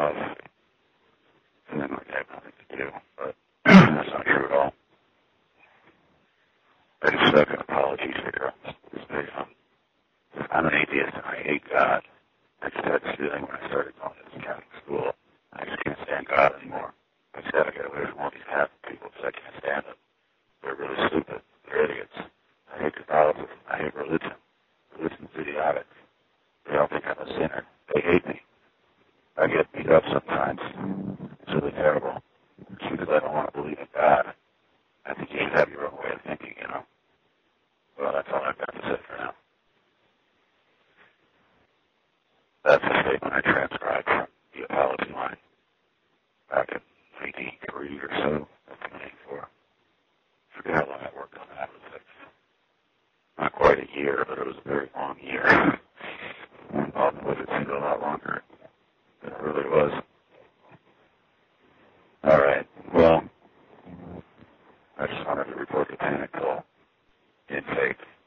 off. And then like I have nothing to do. But that's not true at all. I just stuck an apology figure on this page. I'm an atheist and I hate God. I just had this feeling when I started going to this Catholic school. I just can't stand God anymore. I just gotta get away from all these Catholic people because I can't stand them. They're really stupid. They're idiots. I hate Catholicism. I hate religion. Religion's idiotic. They all think I'm a sinner. They hate me. I get beat up sometimes. It's really terrible. It's because I don't want to believe in God. I think you should have your own way of thinking, you know. Well, that's all I've got to say for now. That's a statement I transcribed from the apology line back in 1983 or so, 1994. I forget how long I worked on that. It was like not quite a year, but it was a very long year. Involved with it seemed a lot longer than it really was. All right. Well, I just wanted to report the panic call in faith.